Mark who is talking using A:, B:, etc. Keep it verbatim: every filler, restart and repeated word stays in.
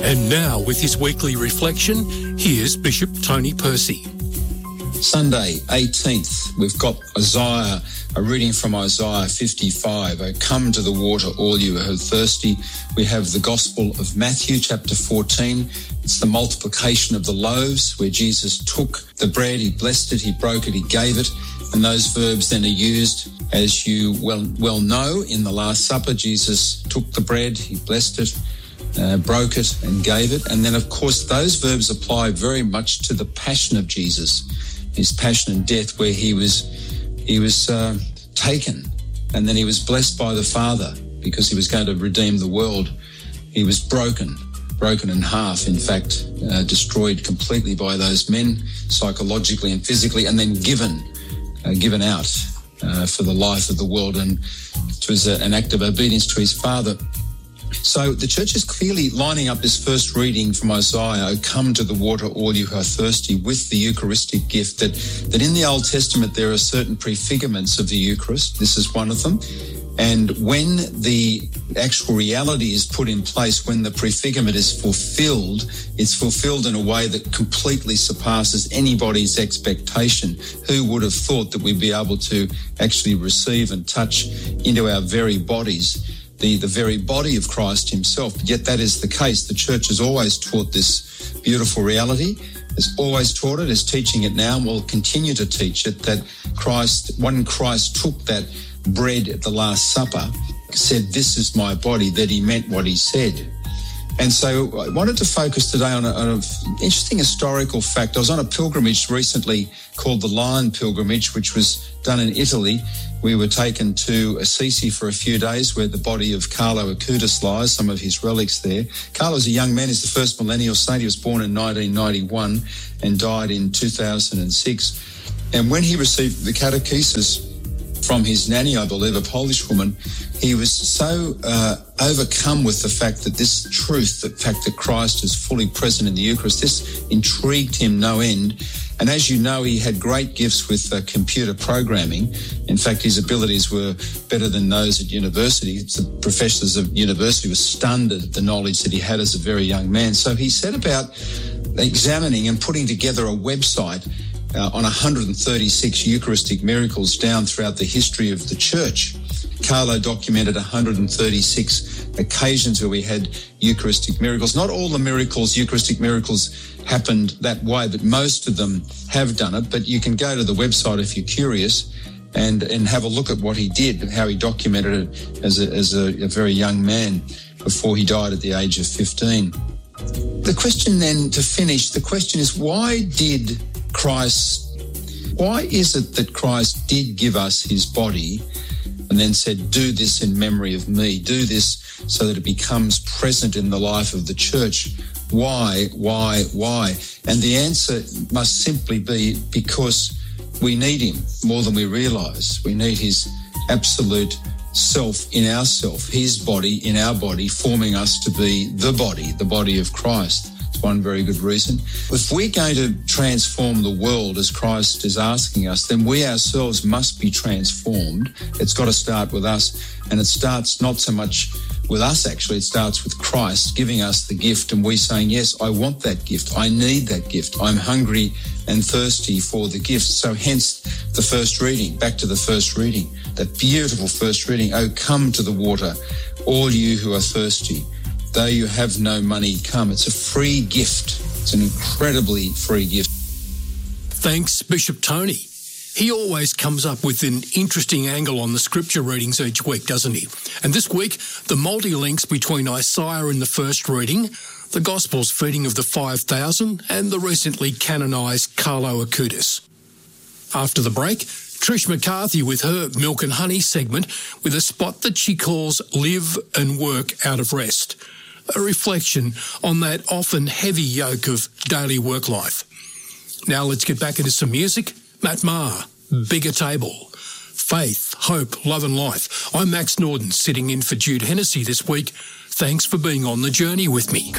A: And now, with his weekly reflection, here's Bishop Tony Percy.
B: Sunday, eighteenth, we've got Isaiah, a reading from Isaiah fifty-five. "O come to the water, all you who are thirsty." We have the Gospel of Matthew, chapter fourteen. It's the multiplication of the loaves, where Jesus took the bread, he blessed it, he broke it, he gave it. And those verbs then are used, as you well, well know, in the Last Supper. Jesus took the bread, he blessed it, Uh, broke it and gave it. And then, of course, those verbs apply very much to the passion of Jesus, his passion and death, where he was he was uh, taken, and then he was blessed by the Father because he was going to redeem the world. He was broken, broken in half, in fact, uh, destroyed completely by those men, psychologically and physically, and then given, uh, given out uh, for the life of the world. And it was a, an act of obedience to his Father. So the church is clearly lining up this first reading from Isaiah, "O come to the water, all you who are thirsty," with the Eucharistic gift, that, that in the Old Testament there are certain prefigurements of the Eucharist. This is one of them. And when the actual reality is put in place, when the prefigurement is fulfilled, it's fulfilled in a way that completely surpasses anybody's expectation. Who would have thought that we'd be able to actually receive and touch into our very bodies The, the very body of Christ himself? But yet that is the case. The church has always taught this beautiful reality, has always taught it, is teaching it now, and will continue to teach it, that Christ, when Christ took that bread at the Last Supper, said, "This is my body," that he meant what he said. And so I wanted to focus today on an interesting historical fact. I was on a pilgrimage recently called the Lion Pilgrimage, which was done in Italy. We were taken to Assisi for a few days, where the body of Carlo Acutis lies, some of his relics there. Carlo's a young man. He's the first millennial saint. He was born in nineteen ninety-one and died in two thousand six. And when he received the catechesis from his nanny, I believe, a Polish woman, he was so uh, overcome with the fact that this truth, the fact that Christ is fully present in the Eucharist, this intrigued him no end. And as you know, he had great gifts with uh, computer programming. In fact, his abilities were better than those at university. The professors of university were stunned at the knowledge that he had as a very young man. So he set about examining and putting together a website uh, on one hundred thirty-six Eucharistic miracles down throughout the history of the church. Carlo documented one hundred thirty-six occasions where we had Eucharistic miracles. Not all the miracles, Eucharistic miracles, happened that way, but most of them have done it. But you can go to the website if you're curious and, and have a look at what he did, how he documented it as a, as a, a very young man before he died at the age of fifteen. The question then, to finish, the question is, why did Christ, why is it that Christ did give us his body and then said, "Do this in memory of me"? Do this so that it becomes present in the life of the church. Why, why, why? And the answer must simply be because we need him more than we realise. We need his absolute self in ourself, his body in our body, forming us to be the body, the body of Christ. It's one very good reason. If we're going to transform the world as Christ is asking us, then we ourselves must be transformed. It's got to start with us. And it starts not so much with us, actually. It starts with Christ giving us the gift and we saying, "Yes, I want that gift. I need that gift. I'm hungry and thirsty for the gift." So hence the first reading, back to the first reading, that beautiful first reading. "O come to the water, all you who are thirsty. Though you have no money, come." It's a free gift. It's an incredibly free gift.
A: Thanks, Bishop Tony. He always comes up with an interesting angle on the scripture readings each week, doesn't he? And this week, the multi-links between Isaiah in the first reading, the Gospel's feeding of the five thousand, and the recently canonised Carlo Acutis. After the break, Trish McCarthy with her Milk and Honey segment with a spot that she calls "Live and Work Out of Rest," a reflection on that often heavy yoke of daily work life. Now let's get back into some music. Matt Maher, Bigger Table. Faith, hope, love and life. I'm Max Norden, sitting in for Jude Hennessy this week. Thanks for being on the journey with me.